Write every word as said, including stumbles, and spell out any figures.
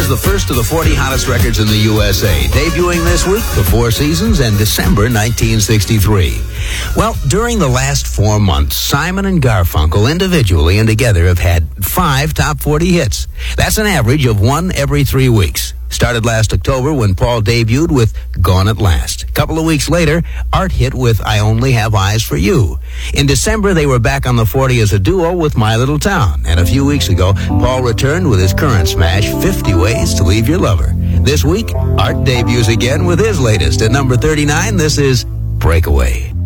the first of the forty hottest records in the U S A. Debuting this week, The Four Seasons, and December nineteen sixty-three. Well, during the last four months, Simon and Garfunkel, individually and together, have had five top forty hits. That's an average of one every three weeks. Started last October when Paul debuted with Gone at Last. A couple of weeks later, Art hit with I Only Have Eyes for You. In December, they were back on the forty as a duo with My Little Town. And a few weeks ago, Paul returned with his current smash, fifty Ways to Leave Your Lover. This week, Art debuts again with his latest. At number thirty-nine, this is Breakaway.